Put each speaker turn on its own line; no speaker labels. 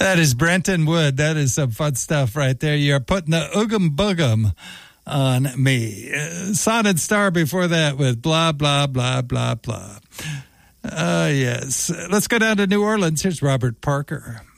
That is Brenton Wood. That is some fun stuff right there. You're putting the oogum boogum on me. Sonic Star before that with blah, blah, blah, blah, blah. Yes. Let's go down to New Orleans. Here's Robert Parker.